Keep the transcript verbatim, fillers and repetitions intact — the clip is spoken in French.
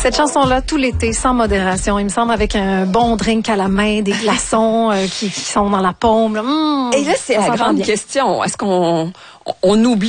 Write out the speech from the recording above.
Cette chanson-là, tout l'été, sans modération, il me semble, avec un bon drink à la main, des glaçons euh, qui, qui sont dans la paume. Là. Mmh, Et là, c'est la grande bien. question. Est-ce qu'on on, on oublie